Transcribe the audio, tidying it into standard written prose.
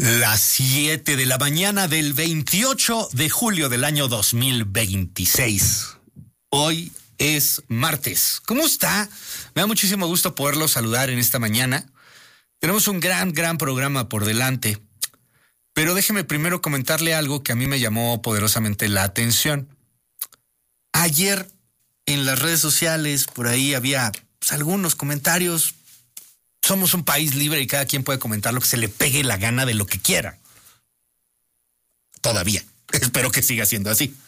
Las 7 de la mañana del 28 de julio del año 2026. Hoy es martes. ¿Cómo está? Me da muchísimo gusto poderlo saludar en esta mañana. Tenemos un gran programa por delante. Pero déjeme primero comentarle algo que a mí me llamó poderosamente la atención. Ayer en las redes sociales, por ahí había algunos comentarios. Somos un país libre y cada quien puede comentar lo que se le pegue la gana de lo que quiera. Todavía. Espero que siga siendo así.